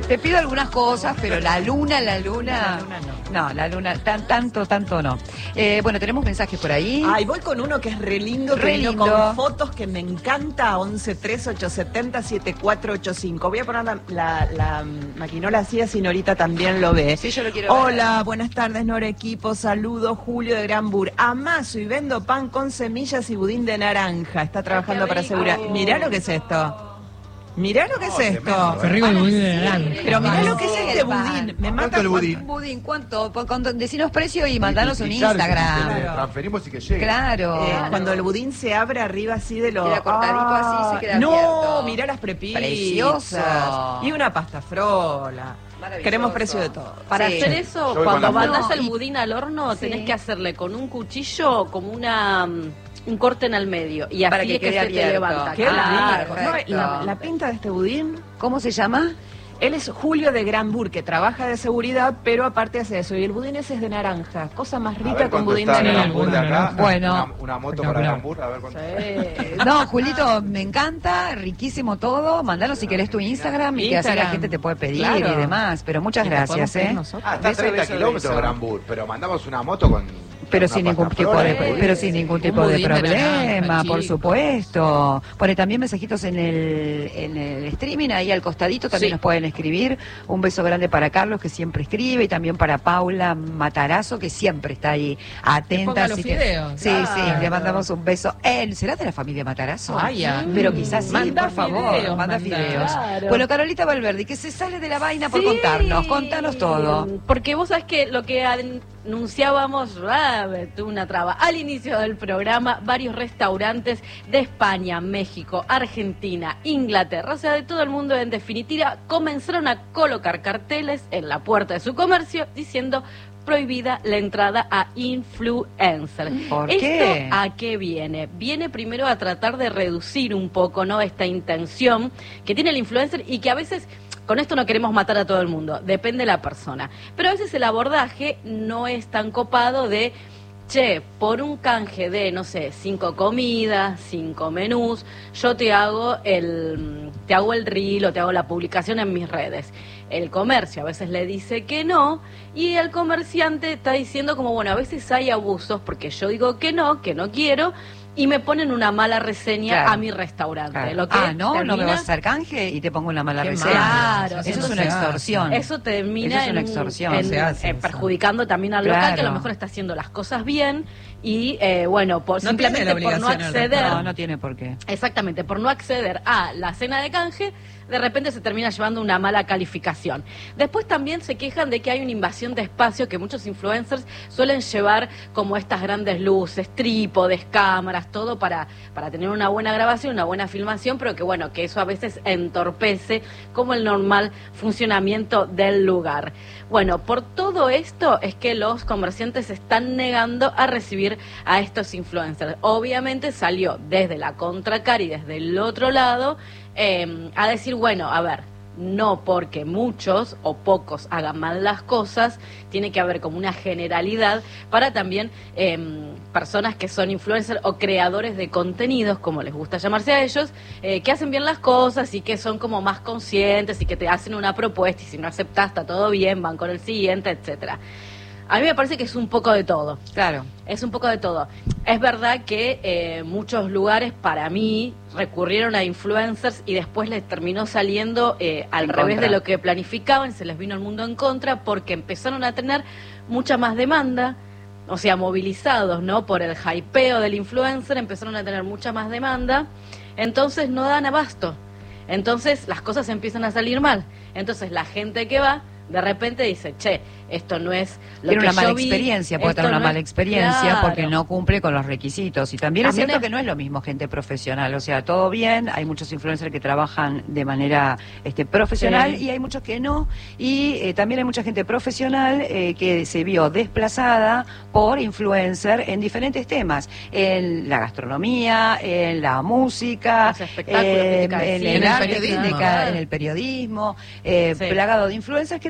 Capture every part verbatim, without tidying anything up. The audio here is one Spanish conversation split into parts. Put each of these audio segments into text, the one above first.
Te pido algunas cosas, pero la luna, la luna... La luna no. No, la luna, tan, tanto, tanto no. Eh, bueno, tenemos mensajes por ahí. Ay, voy con uno que es re lindo, Re que vino lindo. con fotos que me encanta, once tres ocho siete cero siete cuatro ocho cinco. Voy a poner la, la, la maquinola así, así Norita también lo ve. Sí, yo lo quiero Hola, ver. buenas tardes, Nora Equipo, saludos, Julio de Granbur. Amaso y vendo pan con semillas y budín de naranja. Está trabajando para asegurar. Mirá lo que es esto. Mirá lo que es esto. Qué rico el budín de naranja. Pero mirá lo que es Sí, este el pan. budín. Me ¿Cuánto mata el budín? Un budín, ¿cuánto? Por- con- Decinos precio y mandanos un Y claro, Instagram. que le transferimos y que llegue. Claro. Eh, cuando el budín se abre arriba así de lo... Queda cortadito así, se queda no, abierto. mirá las prepizzas. Precioso. Y una pasta frola. Maravilloso. Queremos precio de todo. Para Sí. hacer eso, Yo voy cuando con la mandás foto. el budín al horno, Sí. tenés que hacerle con un cuchillo como una mm, un corte en el medio. Y así Para que es que quede se abierto. te levanta. Qué Claro. rico. No, la, la pinta de este budín... ¿Cómo se llama? Él es Julio de Granbur, que trabaja de seguridad, pero aparte hace eso. Y el budín ese es de naranja. Cosa más A rica ver con cuánto budín está de el naranja. Granbur de acá. Bueno. Una, una moto para Espectacular. Granbur, a ver cuánto. Sí. No, Julito, me encanta, riquísimo todo. Mandanos si querés tu Instagram y que así la Instagram. gente te puede pedir Claro. y demás. Pero muchas Y te podemos gracias, pedir ¿eh? nosotros. Ah, está a Beso, treinta beso, kilómetros beso. Granbur, pero mandamos una moto con... Pero una sin ningún pasta tipo frola, de, budín. pero sin ningún tipo de budín de problema, naranja, por chico. supuesto. Pone también mensajitos en el, en el streaming, ahí al costadito también Sí. nos pueden escribir. Un beso grande para Carlos, que siempre escribe, y también para Paula Matarazo, que siempre está ahí atenta. ponga los así que- fideos. sí, sí, Claro. le mandamos un beso. Él, ¿será de la familia Matarazo? Vaya. Pero quizás sí, Manda por favor, fideos, manda manda. fideos. Claro. Bueno, Carolita Valverde, que se sale de la vaina por Sí. contarnos, contanos todo. Porque vos sabés que lo que anunciábamos, ah, tuve una traba, al inicio del programa, varios restaurantes de España, México, Argentina, Inglaterra, o sea, de todo el mundo en definitiva, comenzaron a colocar carteles en la puerta de su comercio diciendo prohibida la entrada a influencers. ¿Por ¿Esto qué? a qué viene? Viene primero a tratar de reducir un poco, ¿no?, esta intención que tiene el influencer y que a veces... Con esto no queremos matar a todo el mundo, depende de la persona. Pero a veces el abordaje no es tan copado de, che, por un canje de, no sé, cinco comidas, cinco menús, yo te hago el, te hago el reel o te hago la publicación en mis redes. El comercio a veces le dice que no y el comerciante está diciendo como, bueno, a veces hay abusos porque yo digo que no, que no quiero... Y me ponen una mala reseña Claro. a mi restaurante. Claro. Lo que Ah, no, no me termina- vas a hacer canje y te pongo una mala Qué reseña. Claro, eso es eso una se hace. extorsión. Eso termina Eso es una en- extorsión. en- Se hace eh, eso. perjudicando también al local que a Claro. lo mejor está haciendo las cosas bien y eh, bueno, por No simplemente tiene la por no obligación el acceder, No, no tiene por qué. exactamente, por no acceder a la cena de canje, de repente se termina llevando una mala calificación. Después también se quejan de que hay una invasión de espacio que muchos influencers suelen llevar como estas grandes luces, trípodes, cámaras, todo para, para tener una buena grabación, una buena filmación, pero que bueno, que eso a veces entorpece como el normal funcionamiento del lugar. Bueno, por todo esto es que los comerciantes se están negando a recibir a estos influencers. Obviamente salió desde la contracara y desde el otro lado eh, a decir, bueno, a ver, no porque muchos o pocos hagan mal las cosas, tiene que haber como una generalidad para también eh, personas que son influencers o creadores de contenidos, como les gusta llamarse a ellos, eh, que hacen bien las cosas y que son como más conscientes y que te hacen una propuesta y si no aceptas está todo bien, van con el siguiente, etcétera. A mí me parece que es un poco de todo. Claro. Es un poco de todo. Es verdad que eh, muchos lugares, para mí, recurrieron a influencers y después les terminó saliendo eh, al En revés contra. de lo que planificaban, se les vino el mundo en contra porque empezaron a tener mucha más demanda, o sea, movilizados, ¿no?, por el hypeo del influencer, empezaron a tener mucha más demanda, entonces no dan abasto. Entonces las cosas empiezan a salir mal. Entonces la gente que va, de repente dice, che, esto no es lo Tiene que una mala yo vi, experiencia, puede esto tener una no mala es- experiencia Claro. porque no cumple con los requisitos. Y también, es También cierto es- que no es lo mismo gente profesional, o sea, todo bien, hay muchos influencers que trabajan de manera este, profesional Sí. y hay muchos que no. Y eh, también hay mucha gente profesional eh, que se vio desplazada por influencer en diferentes temas, en la gastronomía, en la música, Los espectáculos, eh, crítica de en, cine, el en el arte, periodismo. de ca- en el periodismo, eh, Sí. plagado de influencers que no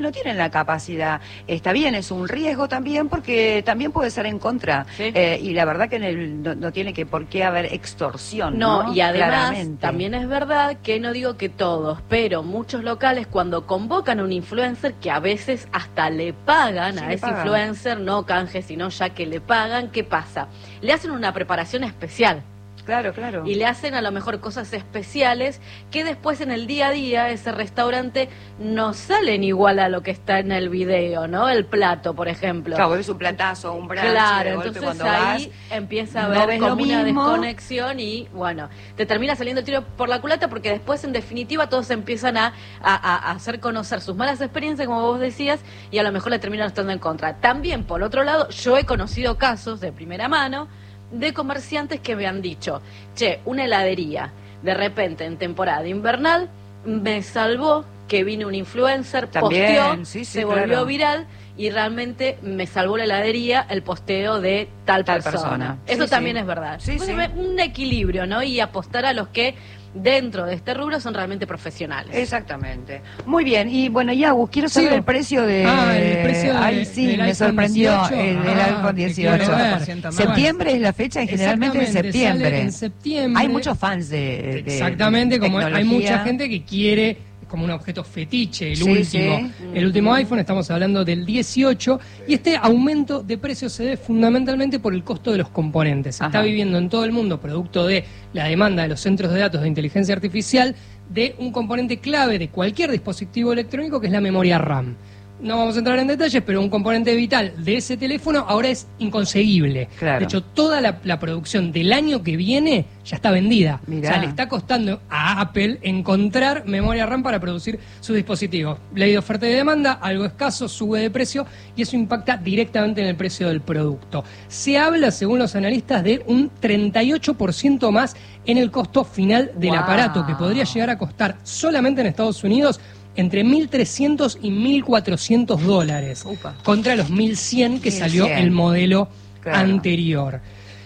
no tienen la capacidad. Está bien, es un riesgo también porque también puede ser en contra. ¿Sí? Eh, y la verdad que en el, no, no tiene que por qué haber extorsión. No, ¿no? Y además Claramente. también es verdad que no digo que todos, pero muchos locales cuando convocan a un influencer que a veces hasta le pagan sí, a ese pagan. influencer, no canje, sino ya que le pagan, ¿qué pasa? Le hacen una preparación especial. Claro, claro. Y le hacen a lo mejor cosas especiales que después en el día a día ese restaurante no salen igual a lo que está en el video, ¿no? El plato, por ejemplo. Claro, es un platazo, un brazo. Claro, entonces cuando ahí vas, empieza a haber no como una desconexión y bueno, te termina saliendo el tiro por la culata porque después en definitiva todos empiezan a, a, a hacer conocer sus malas experiencias, como vos decías, y a lo mejor le terminan estando en contra. También, por otro lado, yo he conocido casos de primera mano de comerciantes que me han dicho, che, una heladería, de repente en temporada invernal, me salvó que vino un influencer, También, posteó, sí, sí, se volvió claro. viral y realmente me salvó la heladería el posteo de tal, tal persona. persona. Eso sí, también sí. es verdad. Sí, sí. Un equilibrio, ¿no? Y apostar a los que dentro de este rubro son realmente profesionales. Exactamente. Muy bien. Y bueno, Yagu, quiero saber sí. el precio de... Ah, el precio de, Ay, sí, me sorprendió dieciocho. el, el ah, iPhone dieciocho. Septiembre es la fecha y generalmente en septiembre. En septiembre. Hay muchos fans de, de Exactamente, de como hay mucha gente que quiere como un objeto fetiche, el sí, último sí. el último iPhone, estamos hablando del dieciocho, y este aumento de precios se debe fundamentalmente por el costo de los componentes. Se Ajá. está viviendo en todo el mundo, producto de la demanda de los centros de datos de inteligencia artificial, de un componente clave de cualquier dispositivo electrónico que es la memoria RAM. No vamos a entrar en detalles, pero un componente vital de ese teléfono ahora es inconseguible. Claro. De hecho, toda la, la producción del año que viene ya está vendida. Mirá. O sea, le está costando a Apple encontrar memoria RAM para producir sus dispositivos. Ley de oferta y demanda, algo escaso, sube de precio y eso impacta directamente en el precio del producto. Se habla, según los analistas, de un treinta y ocho por ciento más en el costo final del wow. aparato, que podría llegar a costar solamente en Estados Unidos entre mil trescientos y mil cuatrocientos dólares, Upa. contra los mil cien que mil cien. Salió el modelo claro. anterior.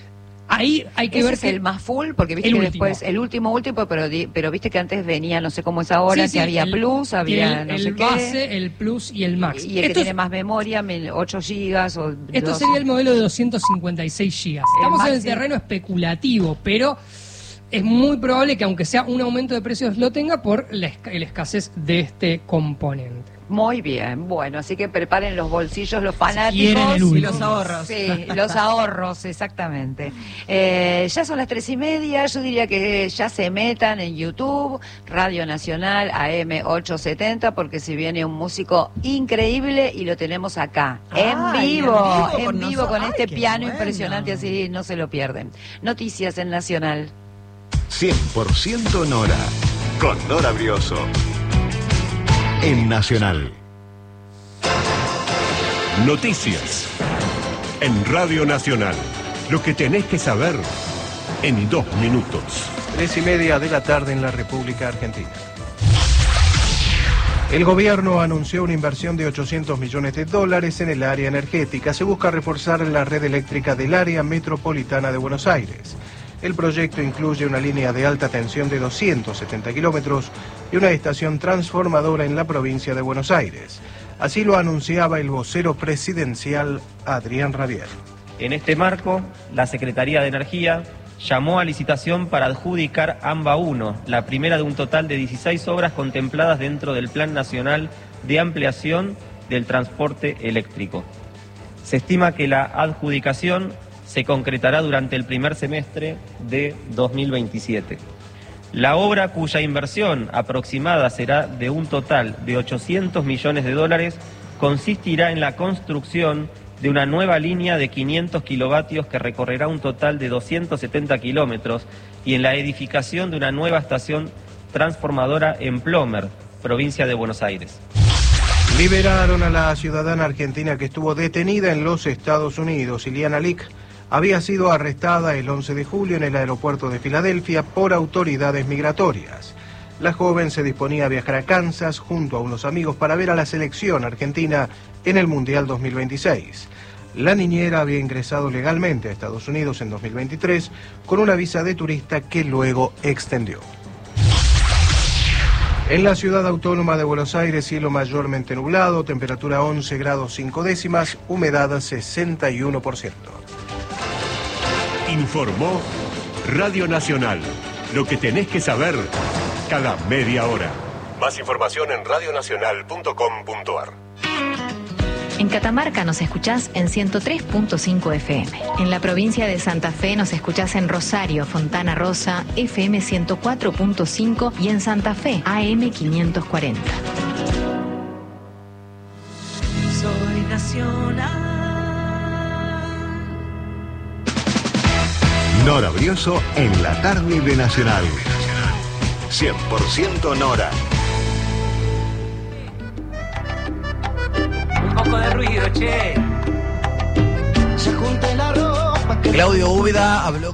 Ahí hay que Ese ver es que el más full, porque viste el que último. después, el último último, pero pero viste que antes venía, no sé cómo es ahora, sí, sí, que había el, Plus, había el, no el sé base, qué. el Plus y el Max. Y el esto que tiene es, más memoria, ocho gigas o Esto doce. sería el modelo de doscientos cincuenta y seis gigas. Estamos el en el terreno especulativo, pero es muy probable que aunque sea un aumento de precios lo tenga por la, la escasez de este componente. Muy bien, bueno, así que preparen los bolsillos, los fanáticos y los ahorros. Sí, los ahorros, exactamente. Eh, ya son las tres y media, yo diría que ya se metan en YouTube, Radio Nacional A M ochocientos setenta, porque si viene un músico increíble y lo tenemos acá, Ay, en vivo, en vivo, en vivo con Ay, este piano bueno. impresionante, así no se lo pierden. Noticias en Nacional. cien por ciento Nora, con Nora Brioso. En Nacional. Noticias. En Radio Nacional. Lo que tenés que saber en dos minutos. Tres y media de la tarde en la República Argentina. El gobierno anunció una inversión de ochocientos millones de dólares en el área energética. Se busca reforzar la red eléctrica del área metropolitana de Buenos Aires. El proyecto incluye una línea de alta tensión de doscientos setenta kilómetros y una estación transformadora en la provincia de Buenos Aires. Así lo anunciaba el vocero presidencial Adrián Rabier. En este marco, la Secretaría de Energía llamó a licitación para adjudicar AMBA uno, la primera de un total de dieciséis obras contempladas dentro del Plan Nacional de Ampliación del Transporte Eléctrico. Se estima que la adjudicación se concretará durante el primer semestre de dos mil veintisiete. La obra, cuya inversión aproximada será de un total de ochocientos millones de dólares, consistirá en la construcción de una nueva línea de quinientos kilovatios que recorrerá un total de doscientos setenta kilómetros y en la edificación de una nueva estación transformadora en Plomer, provincia de Buenos Aires. Liberaron a la ciudadana argentina que estuvo detenida en los Estados Unidos. Iliana Lick había sido arrestada el once de julio en el aeropuerto de Filadelfia por autoridades migratorias. La joven se disponía a viajar a Kansas junto a unos amigos para ver a la selección argentina en el Mundial dos mil veintiséis. La niñera había ingresado legalmente a Estados Unidos en dos mil veintitrés con una visa de turista que luego extendió. En la ciudad autónoma de Buenos Aires, cielo mayormente nublado, temperatura once grados cinco décimas, humedad sesenta y uno por ciento. Informó Radio Nacional. Lo que tenés que saber cada media hora. Más información en radionacional punto com punto ar. En Catamarca nos escuchás en ciento tres punto cinco F M. En la provincia de Santa Fe nos escuchás en Rosario, Fontana Rosa, F M ciento cuatro punto cinco y en Santa Fe, A M quinientos cuarenta. Soy nacional. Nora Brioso en la tarde de Nacional. cien por ciento Nora. Un poco de ruido, che. Claudio Úbeda habló